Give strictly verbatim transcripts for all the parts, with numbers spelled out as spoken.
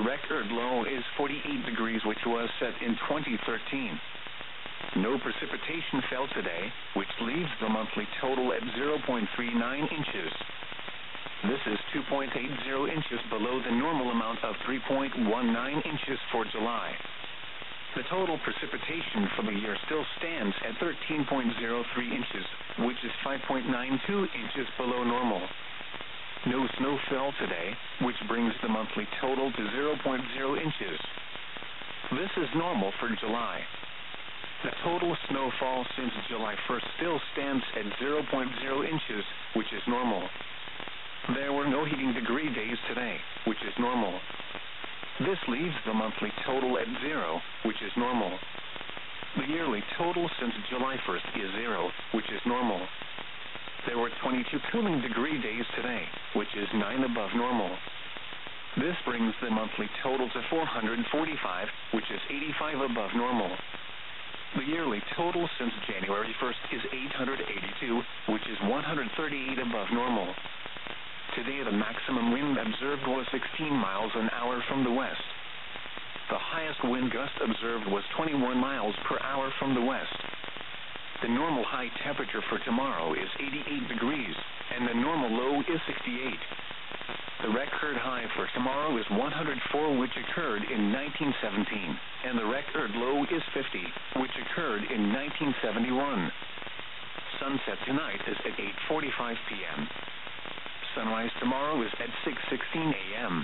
record low is forty-eight degrees, which was set in twenty thirteen. No precipitation fell today, which leaves the monthly total at zero point three nine inches. This is two point eight zero inches below the normal amount of three point one nine inches for July. The total precipitation for the year still stands at thirteen point zero three inches, which is five point nine two inches below normal. No snow fell today, which brings the monthly total to zero point zero inches. This is normal for July. The total snowfall since July first still stands at zero point zero inches, which is normal. There were no heating degree days today, which is normal. This leaves the monthly total at zero, which is normal. The yearly total since July first is zero, which is normal. There were twenty-two cooling degree days today, which is nine above normal. This brings the monthly total to four hundred forty-five, which is eighty-five above normal. The yearly total since January first is eight hundred eighty-two, which is one hundred thirty-eight above normal. Today the maximum wind observed was sixteen miles an hour from the west. The highest wind gust observed was twenty-one miles per hour from the west. The normal high temperature for tomorrow is eighty-eight degrees, and the normal low is sixty-eight. The record high for tomorrow is one hundred four, which occurred in nineteen seventeen, and the record low is fifty, which occurred in nineteen seventy-one. Sunset tonight is at eight forty-five p.m. Sunrise tomorrow is at six sixteen a.m.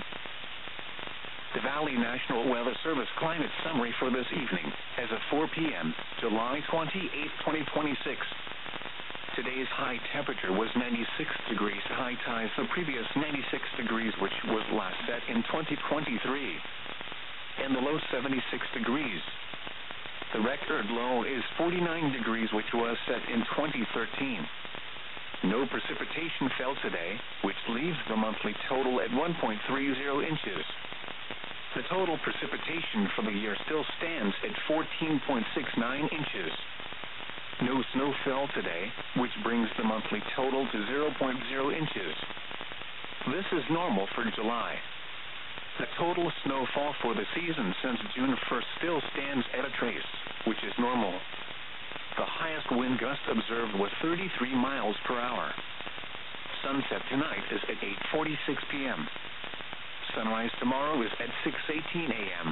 The Valley National Weather Service climate summary for this evening, as of four p.m., July twenty-eighth, twenty twenty-six. Today's high temperature was ninety-six degrees. High ties the previous ninety-six degrees, which was last set in twenty twenty-three. And the low seventy-six degrees. The record low is forty-nine degrees, which was set in twenty thirteen. No precipitation fell today, which leaves the monthly total at one point three zero inches. The total precipitation for the year still stands at fourteen point six nine inches. No snow fell today, which brings the monthly total to zero point zero inches. This is normal for July. The total snowfall for the season since June first still stands at a trace, which is normal. The highest wind gust observed was thirty-three miles per hour. Sunset tonight is at eight forty-six p.m. Sunrise tomorrow is at six eighteen a.m.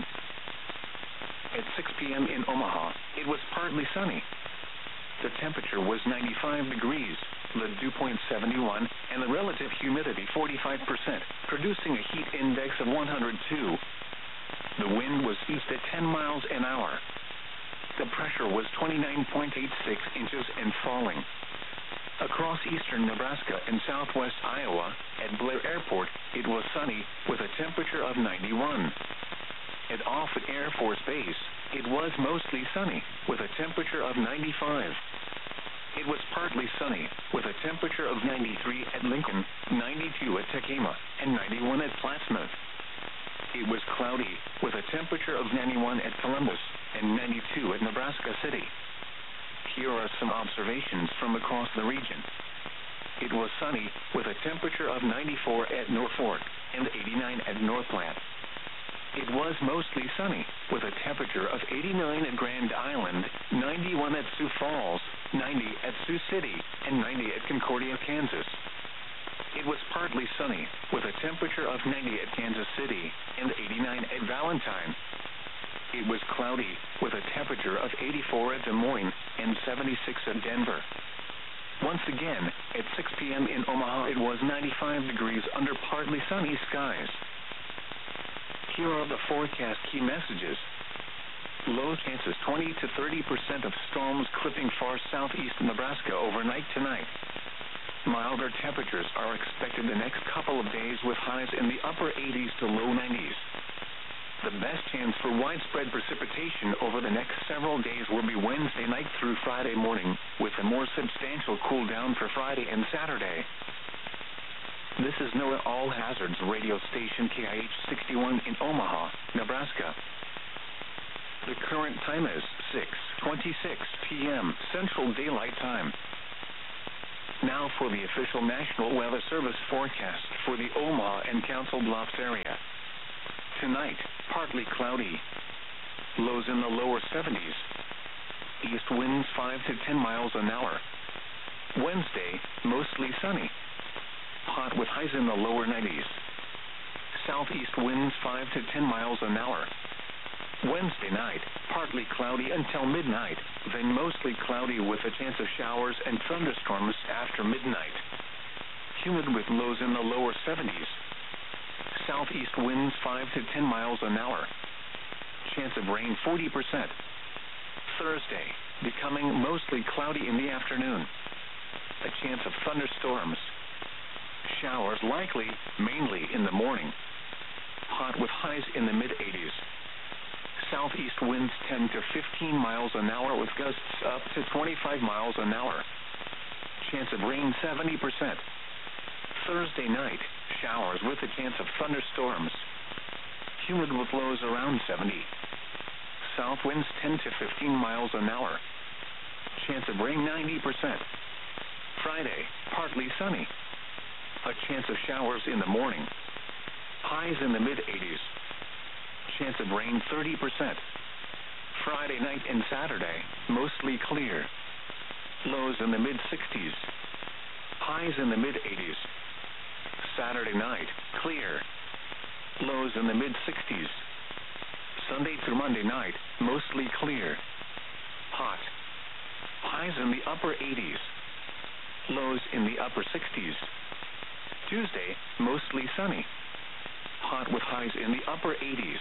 At six p.m. in Omaha, it was partly sunny. The temperature was ninety-five degrees, the dew point seventy-one, and the relative humidity forty-five percent, producing a heat index of one hundred two. The wind was east at ten miles an hour. The pressure was twenty-nine point eight six inches and falling. Across eastern Nebraska and southwest Iowa, at Blair Airport, it was sunny with a temperature of ninety-one. At Offutt Air Force Base, it was mostly sunny with a temperature of ninety-five. It was partly sunny with a temperature of ninety-three at Lincoln, ninety-two at Tekema, and ninety-one at Plattsmouth. It was cloudy with a temperature of ninety-one at Columbus and ninety-two at Nebraska City. Here are some observations from across the region. It was sunny with a temperature of ninety-four at Norfolk and eighty-nine at Northland. It was mostly sunny with a temperature of eighty-nine at Grand Island, ninety-one at Sioux Falls, ninety at Sioux City, and ninety at Concordia, Kansas. It was partly sunny with a temperature of ninety at Kansas City and eighty-nine at Valentine. It was cloudy with a temperature of eighty-four at Des Moines and seventy-six at Denver. Once again, at six p.m. in Omaha, it was ninety-five degrees under partly sunny skies. Here are the forecast key messages. Low chances twenty to thirty percent of storms clipping far southeast Nebraska overnight tonight. Milder temperatures are expected the next couple of days with highs in the upper eighties to low nineties. The best chance for widespread precipitation over the next several days will be Wednesday night through Friday morning, with a more substantial cool down for Friday and Saturday. This is NOAA All Hazards radio station K I H sixty-one in Omaha, Nebraska. The current time is six twenty-six p.m. Central Daylight Time. Now for the official National Weather Service forecast for the Omaha and Council Bluffs area. Tonight, partly cloudy. Lows in the lower seventies. East winds five to ten miles an hour. Wednesday, mostly sunny. Hot with highs in the lower nineties. Southeast winds five to ten miles an hour. Wednesday night, partly cloudy until midnight, then mostly cloudy with a chance of showers and thunderstorms after midnight. Humid with lows in the lower seventies. Southeast winds five to ten miles an hour. Chance of rain forty percent. Thursday, becoming mostly cloudy in the afternoon. A chance of thunderstorms. Showers likely, mainly in the morning. Hot with highs in the mid-eighties. Southeast winds ten to fifteen miles an hour with gusts up to twenty-five miles an hour. Chance of rain seventy percent. Thursday night, showers with a chance of thunderstorms. Humid with lows around seventy. South winds ten to fifteen miles an hour. Chance of rain ninety percent. Friday, partly sunny. A chance of showers in the morning. Highs in the mid-eighties. Chance of rain thirty percent. Friday night and Saturday, mostly clear. Lows in the mid-sixties. Highs in the mid-eighties. Saturday night, clear. Lows in the mid-sixties. Sunday through Monday night, mostly clear. Hot. Highs in the upper eighties. Lows in the upper sixties. Tuesday, mostly sunny. Hot with highs in the upper eighties.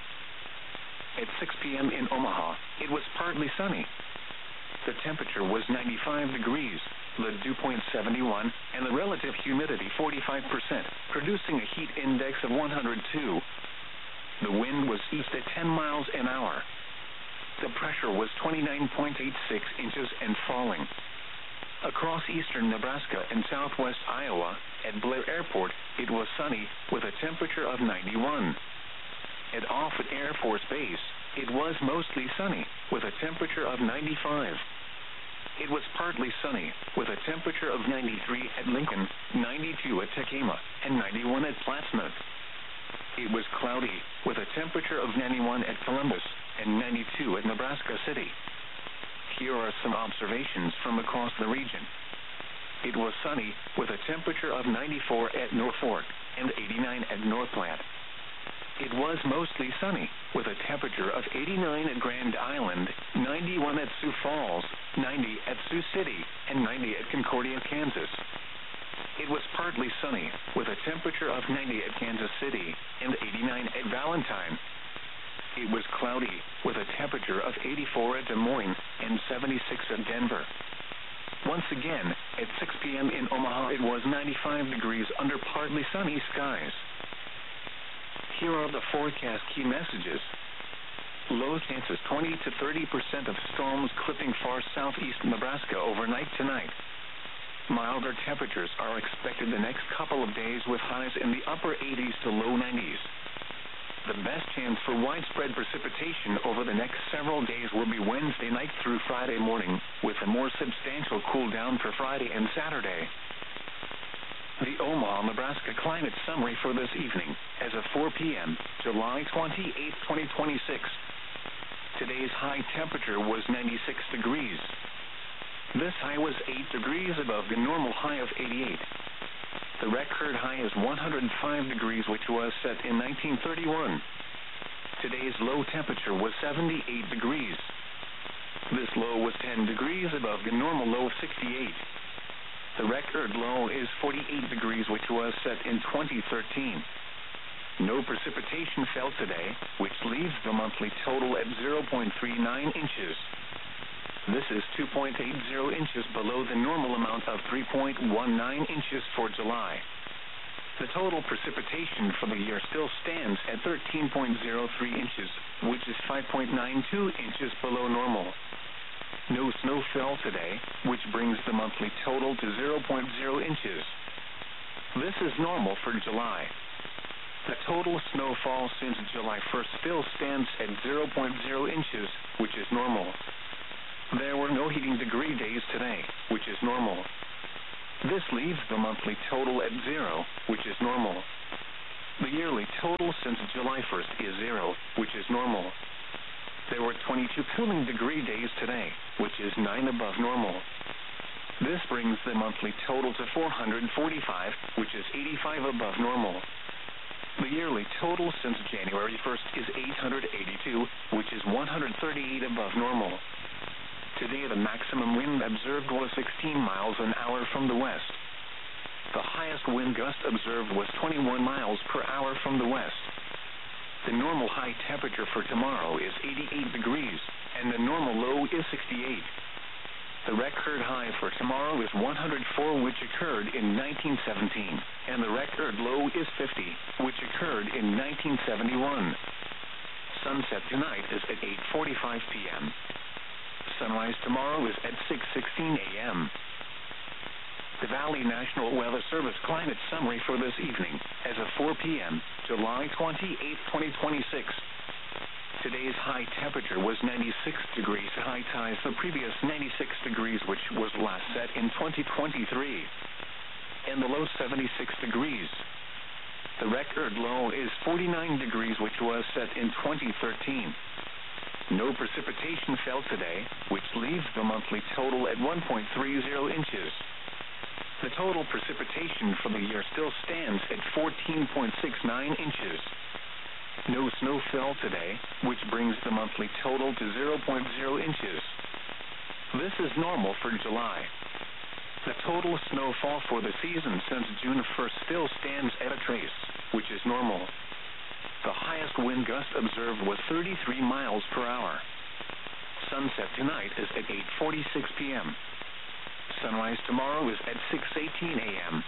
At six p.m. in Omaha, it was partly sunny. The temperature was ninety-five degrees, the dew point seventy-one, and the relative humidity forty-five percent, producing a heat index of one hundred two. The wind was east at ten miles an hour. The pressure was twenty-nine point eight six inches and falling. Across eastern Nebraska and southwest Iowa, at Blair Airport, it was sunny with a temperature of ninety-one. At Offutt Air Force Base, it was mostly sunny with a temperature of ninety-five. It was partly sunny with a temperature of ninety-three at Lincoln, ninety-two at Tekema, and ninety-one at Plattsmouth. It was cloudy with a temperature of ninety-one at Columbus and ninety-two at Nebraska City. Here are some observations from across the region. It was sunny with a temperature of ninety-four at Norfolk and eighty-nine at North Platte. It was mostly sunny with a temperature of eighty-nine at Grand Island, ninety-one at Sioux Falls, ninety at Sioux City, and ninety at Concordia, Kansas. It was partly sunny with a temperature of ninety at Kansas City and eighty-nine at Valentine. It was cloudy with a temperature of eighty-four at Des Moines and seventy-six at Denver. Once again, at six p.m. in Omaha, it was ninety-five degrees under partly sunny skies. Here are the forecast key messages. Low chances twenty to thirty percent of storms clipping far southeast Nebraska overnight tonight. Milder temperatures are expected the next couple of days with highs in the upper eighties to low nineties. The best chance for widespread precipitation over the next several days will be Wednesday night through Friday morning, with a more substantial cool down for Friday and Saturday. The Omaha, Nebraska climate summary for this evening, as of four p.m., July twenty-eighth, twenty twenty-six. Today's high temperature was ninety-six degrees. This high was eight degrees above the normal high of eighty-eight. The record high is one hundred five degrees, which was set in nineteen thirty-one. Today's low temperature was seventy-eight degrees. This low was ten degrees above the normal low of sixty-eight. The record low is forty-eight degrees, which was set in twenty thirteen. No precipitation fell today, which leaves the monthly total at zero point three nine inches. This is two point eight zero inches below the normal amount of three point one nine inches for July. The total precipitation for the year still stands at thirteen point zero three inches, which is five point nine two inches below normal. No snow fell today, which brings the monthly total to zero point zero inches. This is normal for July. The total snowfall since July first still stands at zero point zero inches, which is normal. There were no heating degree days today, which is normal. This leaves the monthly total at zero, which is normal. The yearly total since July first is zero, which is normal. There were twenty-two cooling degree days today, which is nine above normal. This brings the monthly total to four hundred forty-five, which is eighty-five above normal. The yearly total since January first is eight hundred eighty-two, which is one hundred thirty-eight above normal. Today the maximum wind observed was sixteen miles an hour from the west. The highest wind gust observed was twenty-one miles per hour from the west. The normal high temperature for tomorrow is eighty-eight degrees, and the normal low is sixty-eight. The record high for tomorrow is one hundred four, which occurred in nineteen seventeen, and the record low is fifty, which occurred in nineteen seventy-one. Sunset tonight is at eight forty-five p.m. Sunrise tomorrow is at six sixteen a.m. The Valley National Weather Service climate summary for this evening, as of four p.m., July twenty-eighth, twenty twenty-six. Today's high temperature was ninety-six degrees. High ties the previous ninety-six degrees, which was last set in twenty twenty-three. And the low seventy-six degrees. The record low is forty-nine degrees, which was set in twenty thirteen. No precipitation fell today, which leaves the monthly total at one point three zero inches. The total precipitation for the year still stands at fourteen point six nine inches. No snow fell today, which brings the monthly total to zero point zero inches. This is normal for July. The total snowfall for the season since June first still stands at a trace, which is normal. The highest wind gust observed was thirty-three miles per hour. Sunset tonight is at eight forty-six p.m. Sunrise tomorrow is at six eighteen a.m.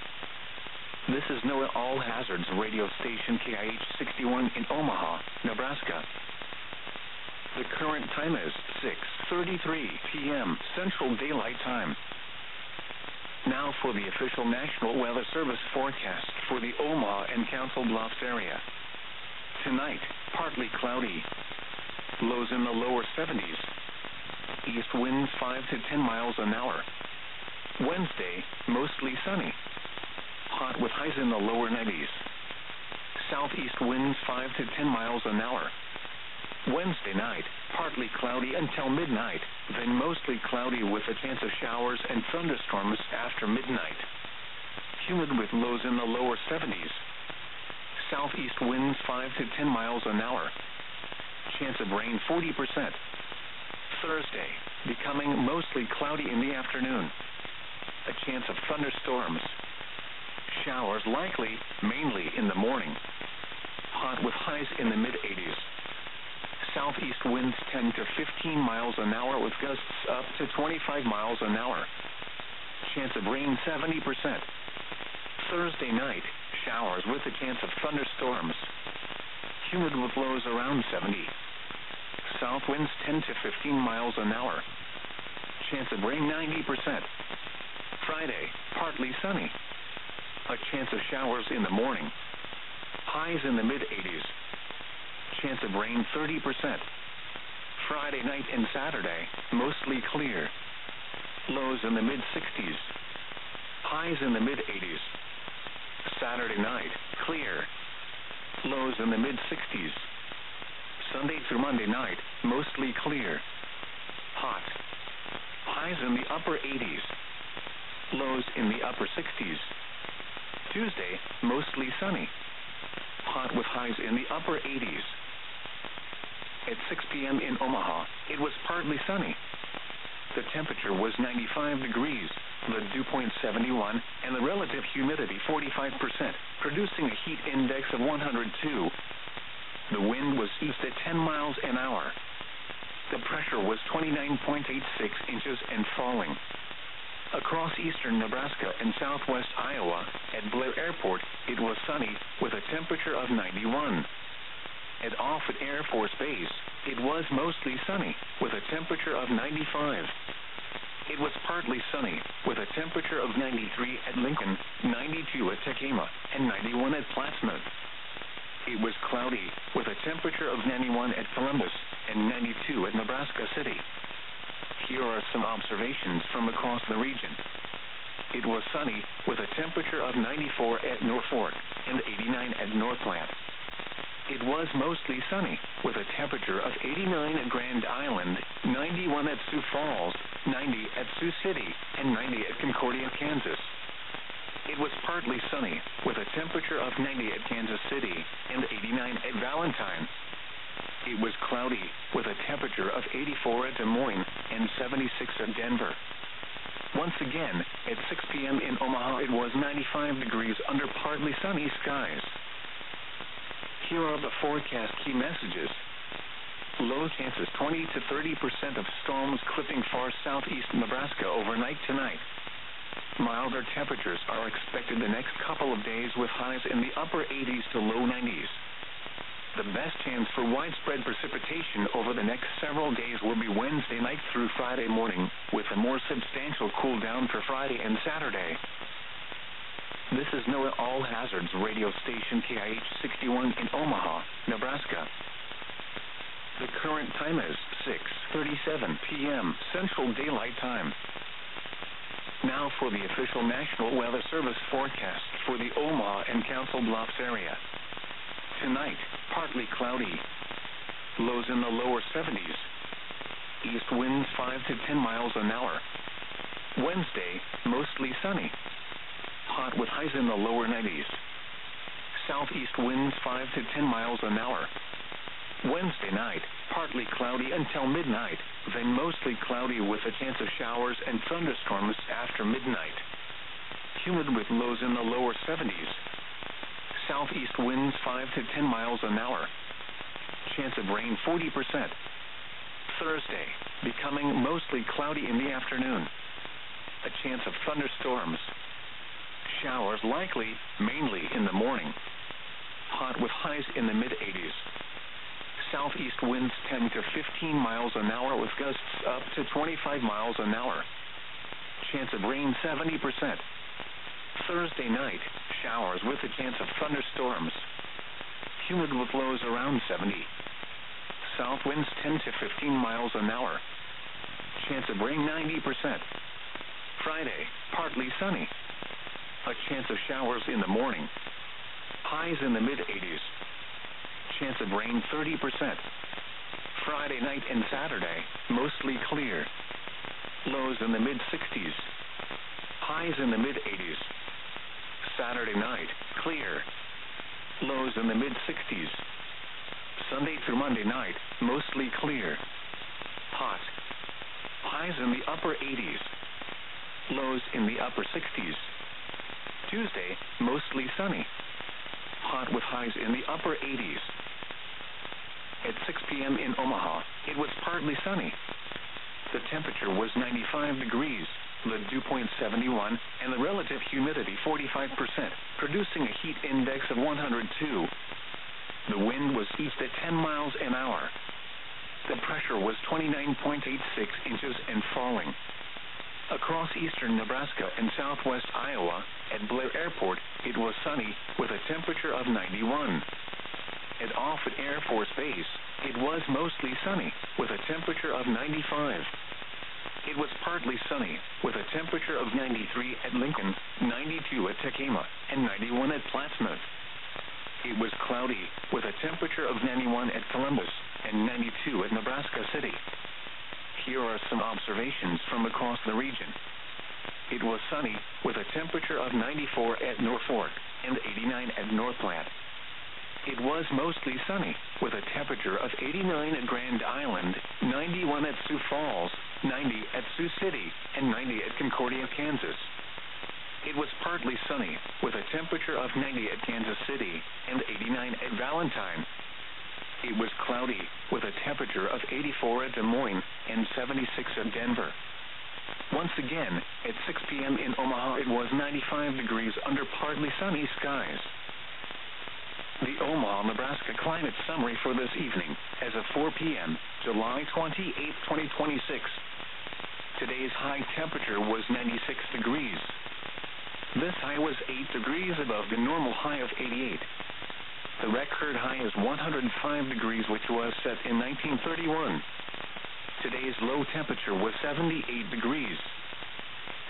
This is NOAA All Hazards radio station K I H sixty-one in Omaha, Nebraska. The current time is six thirty-three p.m. Central Daylight Time. Now for the official National Weather Service forecast for the Omaha and Council Bluffs area. Tonight, partly cloudy. Lows in the lower seventies. East winds five to ten miles an hour. Wednesday, mostly sunny. Hot with highs in the lower nineties. Southeast winds five to ten miles an hour. Wednesday night, partly cloudy until midnight, then mostly cloudy with a chance of showers and thunderstorms after midnight. Humid with lows in the lower seventies. Southeast winds five to ten miles an hour. Chance of rain forty percent. Thursday, becoming mostly cloudy in the afternoon. A chance of thunderstorms. Showers likely, mainly in the morning. Hot with highs in the mid-eighties. Southeast winds ten to fifteen miles an hour with gusts up to twenty-five miles an hour. Chance of rain seventy percent. Thursday night, showers with a chance of thunderstorms. Humid with lows around seventy. South winds ten to fifteen miles an hour. Chance of rain ninety percent. Friday, partly sunny. A chance of showers in the morning. Highs in the mid-eighties. Chance of rain thirty percent. Friday night and Saturday, mostly clear. Lows in the mid-sixties. Highs in the mid-eighties. Saturday night, clear. Lows in the mid-sixties. Sunday through Monday night, mostly clear. Hot. Highs in the upper eighties. Lows in the upper sixties. Tuesday, mostly sunny. Hot with highs in the upper eighties. At six p.m. in Omaha, it was partly sunny. The temperature was ninety-five degrees, the dew point seventy-one, and the relative humidity forty-five percent, producing a heat index of one hundred two. The wind was east at ten miles an hour. The pressure was twenty-nine point eight six inches and falling. Across eastern Nebraska and southwest Iowa, at Blair Airport, it was sunny with a temperature of ninety-one. At Offutt Air Force Base, it was mostly sunny with a temperature of ninety-five. It was partly sunny with a temperature of ninety-three at Lincoln, ninety-two at Tekema, and ninety-one at Plattsmouth. It was cloudy with a temperature of ninety-one at Columbus and ninety-two at Nebraska City. Here are some observations from across the region. it was sunny, with a temperature of ninety-four at Norfolk and eighty-nine at Northland. It was mostly sunny, with a temperature of eighty-nine at Grand Island, ninety-one at Sioux Falls, ninety at Sioux City, and ninety at Concordia, Kansas. It was partly sunny, with a temperature of ninety at Kansas City and eighty-nine at Valentine. It was cloudy, with a temperature of eighty-four at Des Moines and seventy-six at Denver. Once again, at six p.m. in Omaha, it was ninety-five degrees under partly sunny skies. Here are the forecast key messages. Low chances twenty to thirty percent of storms clipping far southeast Nebraska overnight tonight. Milder temperatures are expected the next couple of days with highs in the upper eighties to low nineties. The best chance for widespread precipitation over the next several days will be Wednesday night through Friday morning, with a more substantial cool down for Friday and Saturday. This is NOAA All Hazards radio station K I H sixty-one in Omaha, Nebraska. The current time is six thirty-seven p.m. Central Daylight Time. Now for the official National Weather Service forecast for the Omaha and Council Bluffs area. Tonight, partly cloudy. Lows in the lower seventies. East winds five to ten miles an hour. Wednesday, mostly sunny. Hot with highs in the lower nineties. Southeast winds five to ten miles an hour. Wednesday night, partly cloudy until midnight, then mostly cloudy with a chance of showers and thunderstorms after midnight. Humid with lows in the lower seventies. Southeast winds five to ten miles an hour. Chance of rain forty percent. Thursday, becoming mostly cloudy in the afternoon. A chance of thunderstorms. Showers likely, mainly in the morning. Hot with highs in the mid-eighties. Southeast winds ten to fifteen miles an hour with gusts up to twenty-five miles an hour. Chance of rain seventy percent. Thursday night, showers with a chance of thunderstorms. Humid with lows around seventy. South winds ten to fifteen miles an hour. Chance of rain ninety percent. Friday, partly sunny. A chance of showers in the morning. Highs in the mid-eighties. Chance of rain thirty percent. Friday night and Saturday, mostly clear. Lows in the mid-sixties. Highs in the mid-eighties. Saturday night, clear. Lows in the mid-sixties. Sunday through Monday night, mostly clear. Hot. Highs in the upper eighties. Lows in the upper sixties. Tuesday, mostly sunny. Hot with highs in the upper eighties. At six p.m. in Omaha, it was partly sunny. The temperature was ninety-five degrees, the dew point seventy-one, and the relative humidity forty-five percent, producing a heat index of one hundred two. The wind was east at ten miles an hour. The pressure was twenty-nine point eight six inches and falling. Across eastern Nebraska and southwest Iowa, at Blair Airport, it was sunny with a temperature of ninety-one. At Offutt Air Force Base, it was mostly sunny with a temperature of ninety-five. It was partly sunny with a temperature of ninety-three at Lincoln, ninety-two at Tekema, and ninety-one at Plattsmouth. It was cloudy with a temperature of ninety-one at Columbus and ninety-two at Nebraska City. Here are some observations from across the region. It was sunny with a temperature of ninety-four at Norfolk and eighty-nine at Northland. It was mostly sunny with a temperature of eighty-nine at Grand Island, ninety-one at Sioux Falls, ninety at Sioux City, and ninety at Concordia, Kansas. It was partly sunny with a temperature of ninety at Kansas City and eighty-nine at Valentine. It was cloudy with a temperature of eighty-four at Des Moines and seventy-six at Denver. Once again, at six p.m. in Omaha, it was ninety-five degrees under partly sunny skies. The Omaha, Nebraska climate summary for this evening, as of four p.m., July twenty-eighth, twenty twenty-six. Today's high temperature was ninety-six degrees. This high was eight degrees above the normal high of eighty-eight. The record high is one hundred five degrees, which was set in nineteen thirty-one. Today's low temperature was seventy-eight degrees.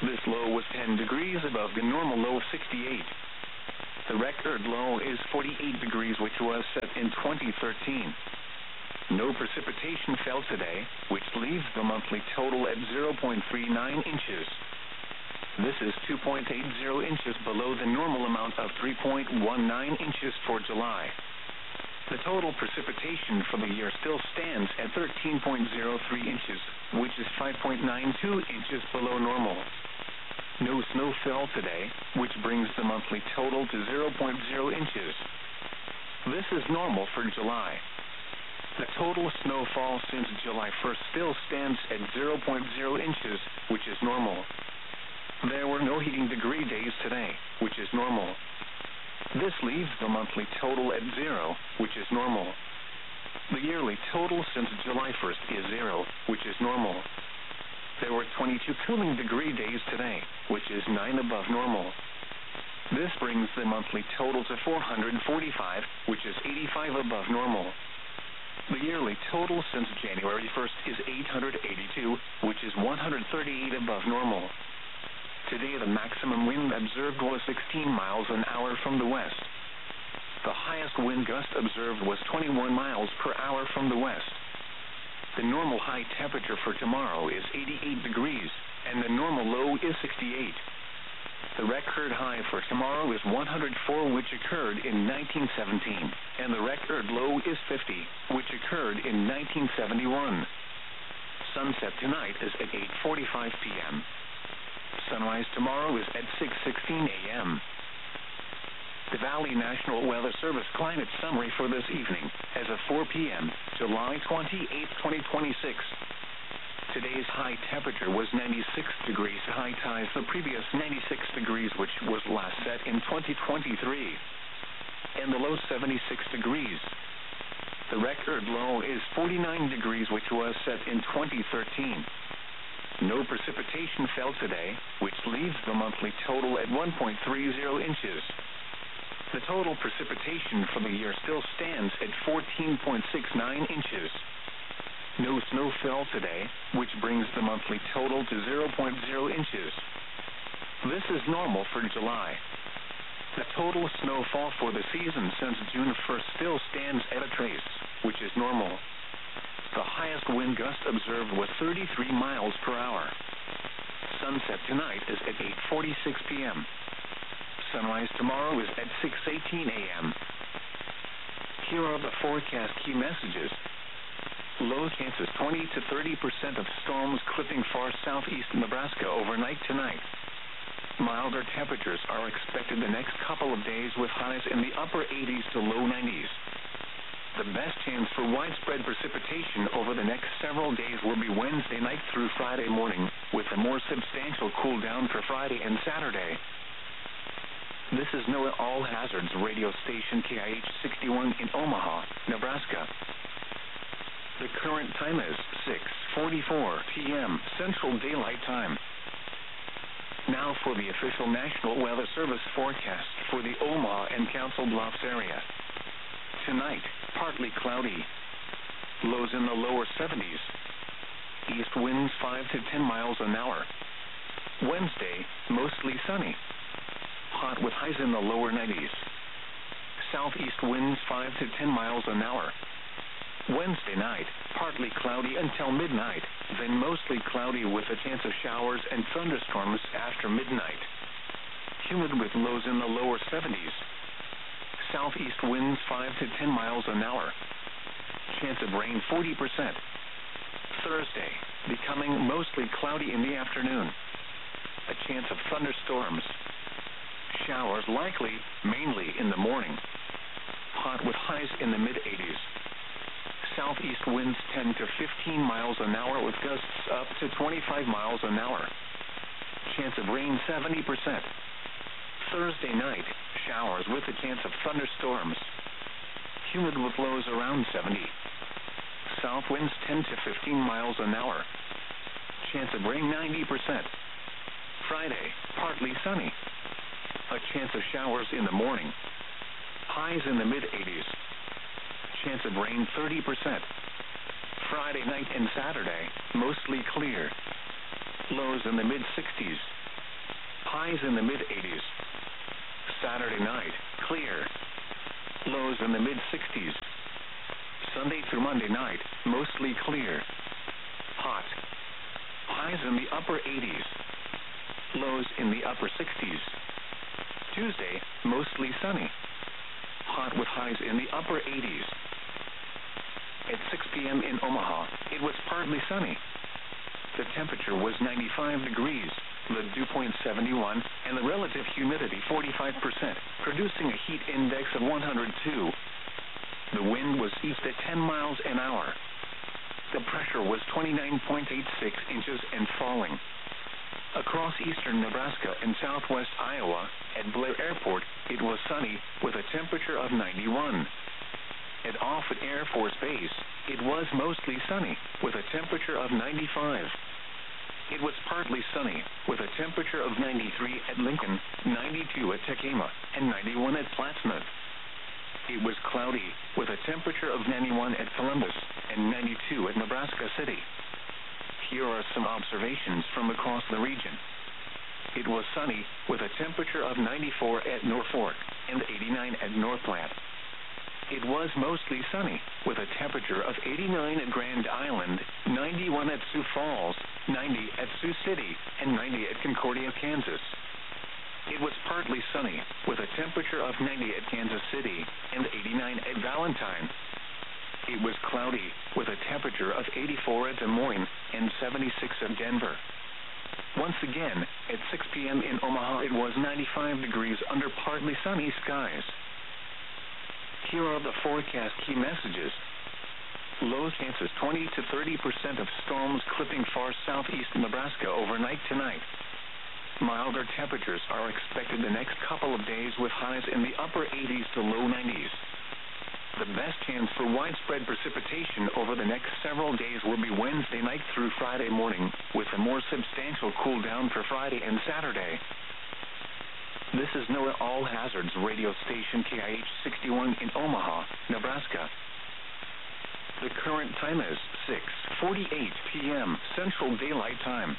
This low was ten degrees above the normal low of sixty-eight. The record low is forty-eight degrees, which was set in twenty thirteen. No precipitation fell today, which leaves the monthly total at zero point three nine inches. This is two point eight zero inches below the normal amount of three point one nine inches for July. The total precipitation for the year still stands at thirteen point zero three inches, which is five point nine two inches below normal. No snow fell today, which brings the monthly total to zero point zero inches. This is normal for July. The total snowfall since July first still stands at zero point zero inches, which is normal. There were no heating degree days today, which is normal. This leaves the monthly total at zero, which is normal. The yearly total since July first is zero, which is normal. There were twenty-two cooling degree days today, which is nine above normal. This brings the monthly total to four hundred forty-five, which is eighty-five above normal. The yearly total since January first is eight hundred eighty-two, which is one hundred thirty-eight above normal. Today the maximum wind observed was sixteen miles an hour from the west. The highest wind gust observed was twenty-one miles per hour from the west. The normal high temperature for tomorrow is eighty-eight degrees, and the normal low is sixty-eight. The record high for tomorrow is one hundred four, which occurred in nineteen seventeen, and the record low is fifty, which occurred in nineteen seventy-one. Sunset tonight is at eight forty-five p m Sunrise tomorrow is at six sixteen a m The Valley National Weather Service climate summary for this evening as of four p m, July twenty-eighth, twenty twenty-six. Today's high temperature was ninety-six degrees, high ties the previous ninety-six degrees, which was last set in twenty twenty-three, and the low seventy-six degrees. The record low is forty-nine degrees, which was set in twenty thirteen. No precipitation fell today, which leaves the monthly total at one point three zero inches. The total precipitation for the year still stands at fourteen point six nine inches. No snow fell today, which brings the monthly total to zero point zero inches. This is normal for July. The total snowfall for the season since June first still stands at a trace, which is normal. The highest wind gust observed was thirty-three miles per hour. Sunset tonight is at eight forty-six p m Sunrise tomorrow is at six eighteen a m Here are the forecast key messages. Low chances twenty to thirty percent of storms clipping far southeast Nebraska overnight tonight. Milder temperatures are expected the next couple of days with highs in the upper eighties to low nineties. The best chance for widespread precipitation over the next several days will be Wednesday night through Friday morning, with a more substantial cool down for Friday and Saturday. This is NOAA All Hazards radio station K I H sixty-one in Omaha, Nebraska. The current time is six forty-four p m Central Daylight Time. Now for the official National Weather Service forecast for the Omaha and Council Bluffs area. Tonight, partly cloudy. Lows in the lower seventies. East winds five to ten miles an hour. Wednesday, mostly sunny. Hot with highs in the lower nineties. Southeast winds five to ten miles an hour. Wednesday night, partly cloudy until midnight, then mostly cloudy with a chance of showers and thunderstorms after midnight. Humid with lows in the lower seventies. Southeast winds five to ten miles an hour. Chance of rain forty percent. Thursday, becoming mostly cloudy in the afternoon. A chance of thunderstorms. Showers likely, mainly in the morning. Hot with highs in the mid eighties. Southeast winds ten to fifteen miles an hour with gusts up to twenty-five miles an hour. Chance of rain seventy percent. Thursday night, showers with a chance of thunderstorms. Humid with lows around seventy. South winds ten to fifteen miles an hour. Chance of rain ninety percent. Friday, partly sunny. A chance of showers in the morning. Highs in the mid eighties. Chance of rain thirty percent. Friday night and Saturday, mostly clear. Lows in the mid sixties. highs in the mid eighties. Saturday night, clear. Lows in the mid sixties. Sunday through Monday night, mostly clear. Hot. Highs in the upper eighties. Lows in the upper sixties. Tuesday, mostly sunny. Hot with highs in the upper eighties. At six p.m. in Omaha, it was partly sunny. The temperature was ninety-five degrees, the dew point seventy-one, and the relative humidity forty-five percent, producing a heat index of one hundred two. The wind was east at ten miles an hour. The pressure was twenty-nine point eight six inches and falling. Across eastern Nebraska and southwest Iowa, at Blair Airport, it was sunny with a temperature of ninety-one. At Offutt Air Force Base, it was mostly sunny with a temperature of ninety-five. It was partly sunny with a temperature of ninety-three at Lincoln, ninety-two at Tekema, and ninety-one at Plattsmouth. It was cloudy with a temperature of ninety-one at Columbus and ninety-two at Nebraska City. Here are some observations from across the region. It was sunny with a temperature of ninety-four at Norfolk and eighty-nine at North Platte. It was mostly sunny with a temperature of eighty-nine at Grand Island, ninety-one at Sioux Falls, ninety at Sioux City, and ninety at Concordia, Kansas. It was partly sunny with a temperature of ninety at Kansas City and eighty-nine at Valentine. It was cloudy with a temperature of eighty-four at Des Moines and seventy-six at Denver. Once again, at six p.m. in Omaha, it was ninety-five degrees under partly sunny skies. Here are the forecast key messages. Low chances twenty to thirty percent of storms clipping far southeast Nebraska overnight tonight. Milder temperatures are expected the next couple of days with highs in the upper eighties to low nineties. The best chance for widespread precipitation over the next several days will be Wednesday night through Friday morning, with a more substantial cool down for Friday and Saturday. This is NOAA All Hazards radio station K I H sixty-one in Omaha, Nebraska. The current time is six forty-eight p.m. Central Daylight Time.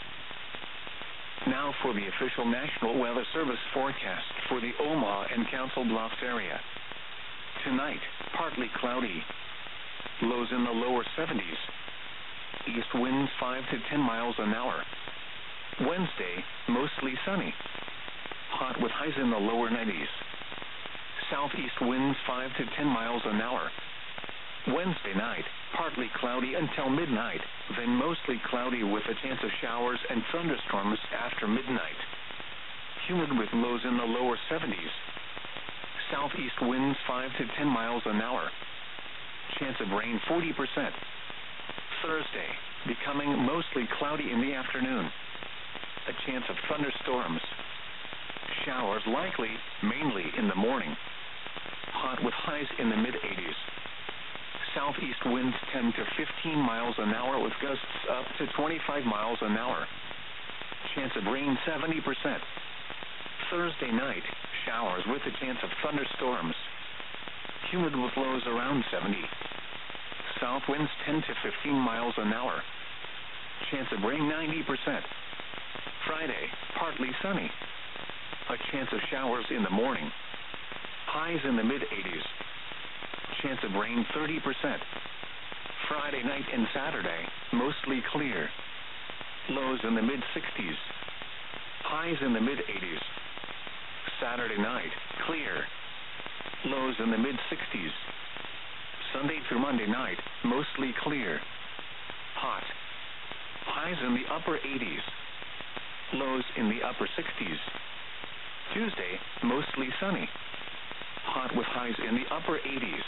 Now for the official National Weather Service forecast for the Omaha and Council Bluffs area. Tonight, partly cloudy. Lows in the lower seventies. East winds five to ten miles an hour. Wednesday, mostly sunny. Hot with highs in the lower nineties. Southeast winds five to ten miles an hour. Wednesday night, partly cloudy until midnight, then mostly cloudy with a chance of showers and thunderstorms after midnight. Humid with lows in the lower seventies. Southeast winds five to ten miles an hour. Chance of rain forty percent. Thursday, becoming mostly cloudy in the afternoon. A chance of thunderstorms. Showers likely, mainly in the morning. Hot with highs in the mid eighties. Southeast winds ten to fifteen miles an hour with gusts up to twenty-five miles an hour. Chance of rain seventy percent. Thursday night, showers with a chance of thunderstorms. Humid with lows around seventy. South winds ten to fifteen miles an hour. Chance of rain ninety percent. Friday, partly sunny. A chance of showers in the morning. Highs in the mid eighties. Chance of rain thirty percent. Friday night and Saturday, mostly clear. Lows in the mid sixties. Highs in the mid eighties. Saturday night, clear. Lows in the mid sixties. Sunday through Monday night, mostly clear. Hot. Highs in the upper eighties. Lows in the upper sixties. Tuesday, mostly sunny. Hot with highs in the upper eighties.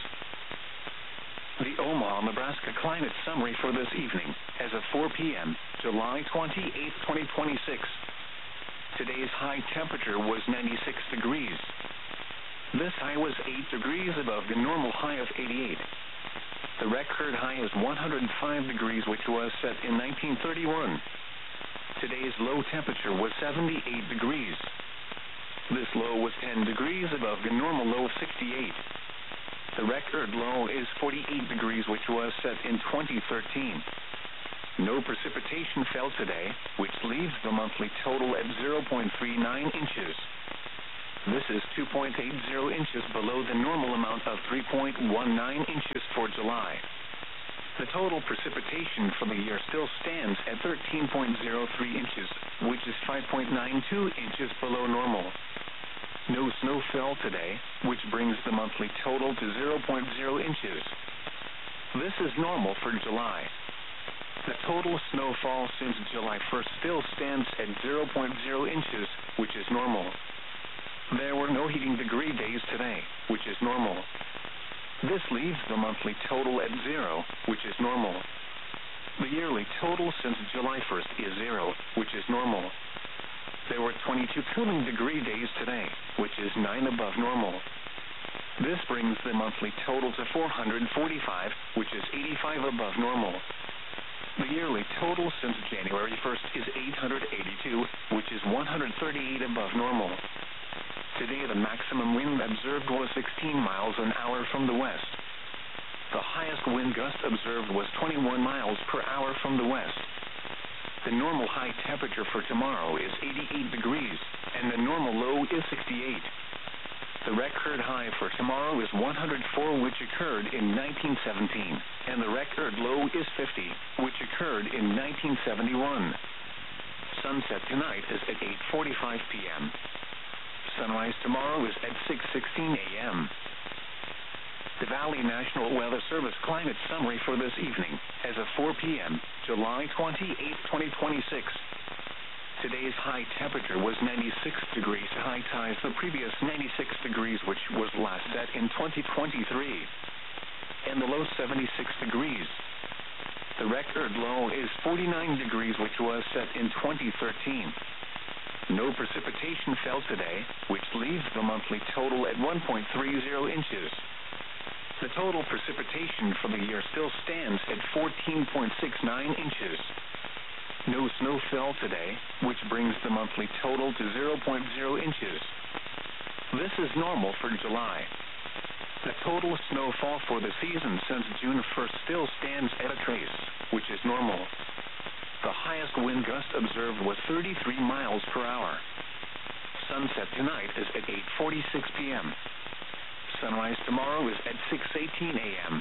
The Omaha, Nebraska climate summary for this evening, as of four p.m., July twenty-eighth, twenty twenty-six. Today's high temperature was ninety-six degrees. This high was eight degrees above the normal high of eighty-eight. The record high is one hundred five degrees, which was set in nineteen thirty-one. Today's low temperature was seventy-eight degrees. This low was ten degrees above the normal low of sixty-eight. The record low is forty-eight degrees, which was set in twenty thirteen. No precipitation fell today, which leaves the monthly total at zero point three nine inches. This is two point eight zero inches below the normal amount of three point one nine inches for July. The total precipitation for the year still stands at thirteen point zero three inches, which is five point nine two inches below normal. No snow fell today, which brings the monthly total to zero point zero inches. This is normal for July. The total snowfall since July first still stands at zero point zero inches, which is normal. There were no heating degree days today, which is normal. This leaves the monthly total at zero, which is normal. The yearly total since July first is zero, which is normal. There were twenty-two cooling degree days today, which is nine above normal. This brings the monthly total to four hundred forty-five, which is eighty-five above normal. The yearly total since January first is eight hundred eighty-two, which is one hundred thirty-eight above normal. Today the maximum wind observed was sixteen miles an hour from the west. The highest wind gust observed was twenty-one miles per hour from the west. The normal high temperature for tomorrow is eighty-eight degrees, and the normal low is sixty-eight. The record high for tomorrow is one hundred four, which occurred in nineteen seventeen, and the record low is fifty, which occurred in nineteen seventy-one. Sunset tonight is at eight forty-five p.m. Sunrise tomorrow is at six sixteen a.m. The Valley National Weather Service climate summary for this evening, as of four p.m., July twenty-eighth, twenty twenty-six. Today's high temperature was ninety-six degrees, high ties the previous ninety-six degrees, which was last set in twenty twenty-three, and the low seventy-six degrees. The record low is forty-nine degrees, which was set in twenty thirteen. No precipitation fell today, which leaves the monthly total at one point three zero inches. The total precipitation for the year still stands at fourteen point six nine inches. No snow fell today, which brings the monthly total to zero point zero inches. This is normal for July. The total snowfall for the season since June first still stands at a trace, which is normal. The highest wind gust observed was thirty-three miles per hour. Sunset tonight is at eight forty-six p.m. Sunrise tomorrow is at six eighteen a.m.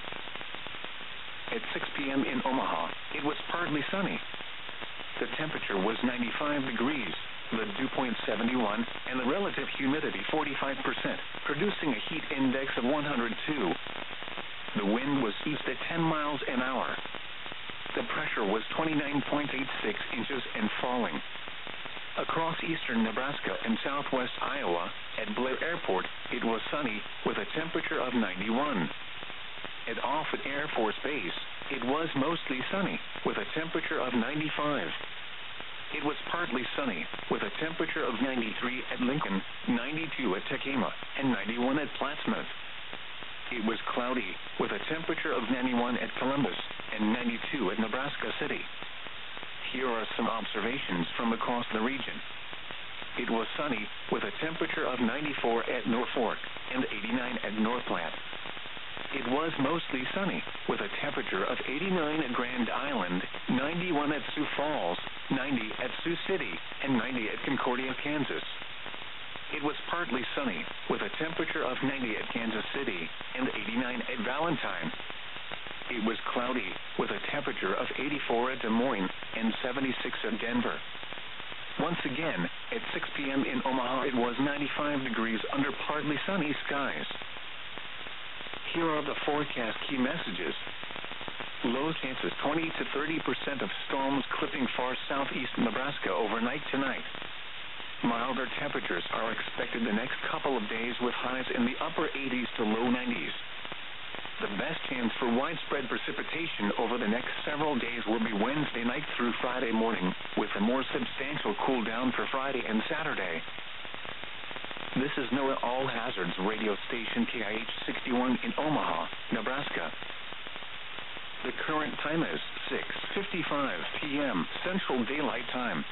At six p.m. in Omaha, it was partly sunny. The temperature was ninety-five degrees, the dew point seventy-one, and the relative humidity forty-five percent, producing a heat index of one hundred two. The wind was east at ten miles an hour. The pressure was twenty-nine point eight six inches and falling. Across eastern Nebraska and southwest Iowa, at Blair Airport, it was sunny with a temperature of ninety-one. At Offutt Air Force Base, it was mostly sunny with a temperature of ninety-five. It was partly sunny with a temperature of ninety-three at Lincoln, ninety-two at Tekema, and ninety-one at Plattsmouth. It was cloudy with a temperature of ninety-one at Columbus and ninety-two at Nebraska City. Here are some observations from across the region. It was sunny with a temperature of ninety-four at Norfolk and eighty-nine at North Platte. It was mostly sunny with a temperature of eighty-nine at Grand Island, ninety-one at Sioux Falls, ninety at Sioux City, and ninety at Concordia, Kansas. It was partly sunny with a temperature of ninety at Kansas City and eighty-nine at Valentine. It was cloudy with a temperature of eighty-four at Des Moines and seventy-six at Denver. Once again, at six p.m. in Omaha, it was ninety-five degrees under partly sunny skies. Here are the forecast key messages. Low chances twenty to thirty percent of storms clipping far southeast Nebraska overnight tonight. Milder temperatures are expected the next couple of days with highs in the upper eighties to low nineties. The best chance for widespread precipitation over the next several days will be Wednesday night through Friday morning, with a more substantial cool down for Friday and Saturday. This is NOAA All Hazards radio station K I H sixty-one in Omaha, Nebraska. The current time is six fifty-five p.m. Central Daylight Time.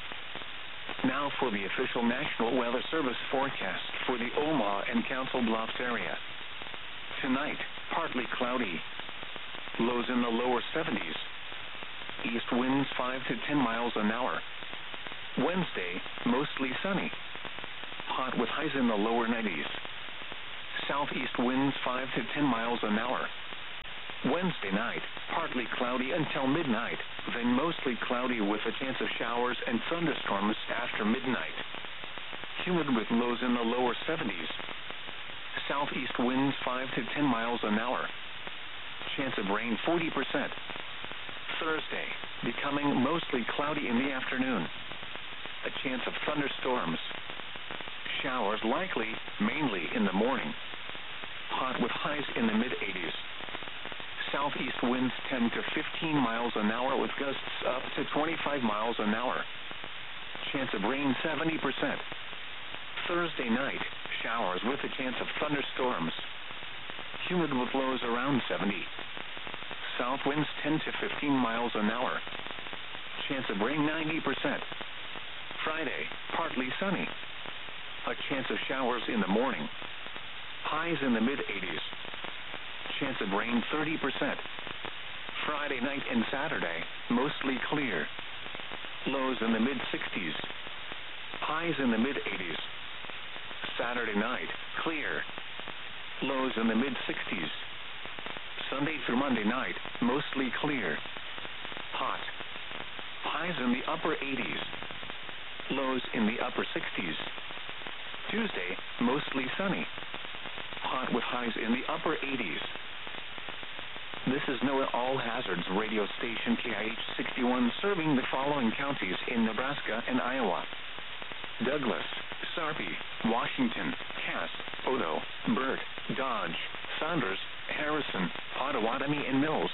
Now for the official National Weather Service forecast for the Omaha and Council Bluffs area. Tonight, partly cloudy. Lows in the lower seventies. east winds five to ten miles an hour. Wednesday, mostly sunny. Hot with highs in the lower nineties. Southeast winds five to ten miles an hour. Wednesday night, partly cloudy until midnight, then mostly cloudy with a chance of showers and thunderstorms after midnight. Humid with lows in the lower seventies. Southeast winds five to ten miles an hour. Chance of rain forty percent. Thursday, becoming mostly cloudy in the afternoon. A chance of thunderstorms. Showers likely, mainly in the morning. Hot with highs in the mid-eighties. Southeast winds ten to fifteen miles an hour with gusts up to twenty-five miles an hour. Chance of rain seventy percent. Thursday night, showers with a chance of thunderstorms. Humid with lows around seventy. South winds ten to fifteen miles an hour. Chance of rain ninety percent. Friday, partly sunny. A chance of showers in the morning. Highs in the mid-eighties. Chance of rain thirty percent. Friday night and Saturday, mostly clear. Lows in the mid-sixties. Highs in the mid-eighties. Saturday night, clear. Lows in the mid-sixties. Sunday through Monday night, mostly clear. Hot. Highs in the upper eighties. Lows in the upper sixties. Tuesday, mostly sunny. Hot with highs in the upper eighties. This is NOAA All Hazards radio station K I H sixty-one serving the following counties in Nebraska and Iowa: Douglas, Sarpy, Washington, Cass, Odo, Burt, Dodge, Saunders, Harrison, Potawatomi, and Mills.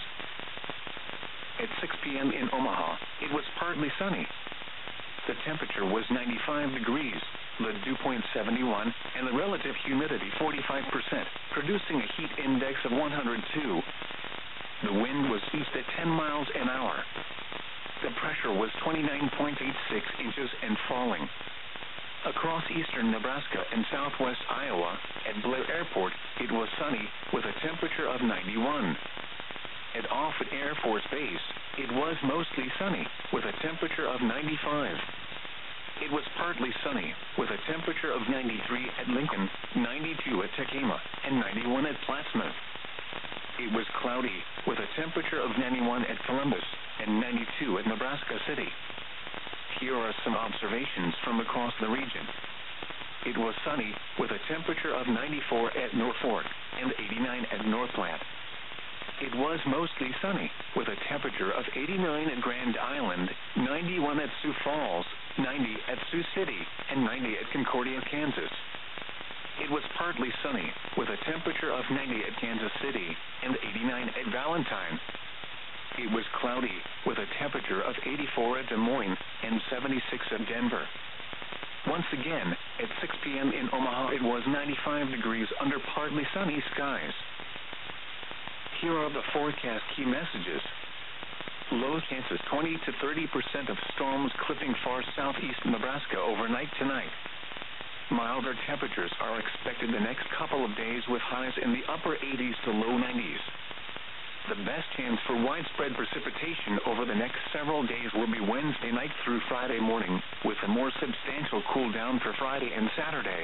At six p.m. in Omaha, it was partly sunny. The temperature was ninety-five degrees, the dew point seventy-one, and the relative humidity forty-five percent, producing a heat index of one hundred two. The wind was east at ten miles an hour. The pressure was twenty-nine point eight six inches and falling. Across eastern Nebraska and southwest Iowa, at Blair Airport, it was sunny with a temperature of ninety-one. At Offutt Air Force Base, it was mostly sunny with a temperature of ninety-five. It was partly sunny with a temperature of ninety-three at Lincoln, ninety-two at Tekema, and ninety-one at Plattsmouth. It was cloudy with a temperature of ninety-one at Columbus and ninety-two at Nebraska City. Here are some observations from across the region. It was sunny with a temperature of ninety-four at Norfolk and eighty-nine at North Platte. It was mostly sunny with a temperature of eighty-nine at Grand Island, ninety-one at Sioux Falls, ninety at Sioux City, and ninety at Concordia, Kansas. It was partly sunny with a temperature of ninety at Kansas City and eighty-nine at Valentine. It was cloudy with a temperature of eighty-four at Des Moines and seventy-six at Denver. Once again, at six p.m. in Omaha, it was ninety-five degrees under partly sunny skies. Here are the forecast key messages. Low chances twenty to thirty percent of storms clipping far southeast Nebraska overnight tonight. Milder temperatures are expected the next couple of days with highs in the upper eighties to low nineties. The best chance for widespread precipitation over the next several days will be Wednesday night through Friday morning, with a more substantial cool down for Friday and Saturday.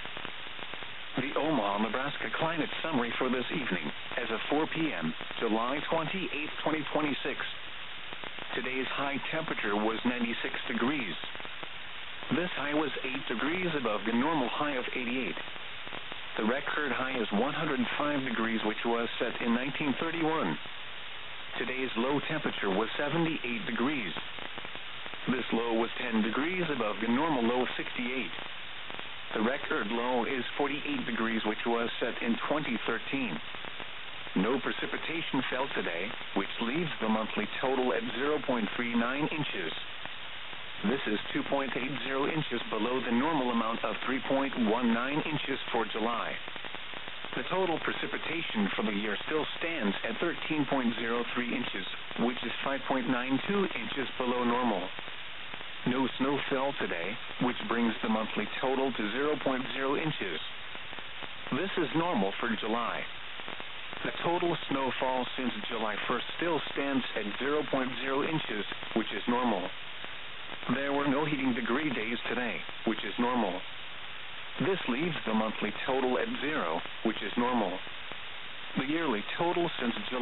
The Omaha, Nebraska climate summary for this evening, as of four p.m., July twenty-eighth, twenty twenty-six. Today's high temperature was ninety-six degrees. This high was eight degrees above the normal high of eighty-eight. The record high is one hundred five degrees, which was set in nineteen thirty-one. Today's low temperature was seventy-eight degrees. This low was ten degrees above the normal low of sixty-eight. The record low is forty-eight degrees, which was set in twenty thirteen. No precipitation fell today, which leaves the monthly total at zero point three nine inches. This is two point eight zero inches below the normal amount of three point one nine inches for July. The total precipitation for the year still stands at thirteen point zero three inches, which is five point nine two inches below normal. No snow fell today, which brings the monthly total to zero point zero inches. This is normal for July. The total snowfall since July first still stands at zero point zero inches, which is normal. There were no heating degree days today, which is normal. This leaves the monthly total at zero, which is normal. The yearly total since July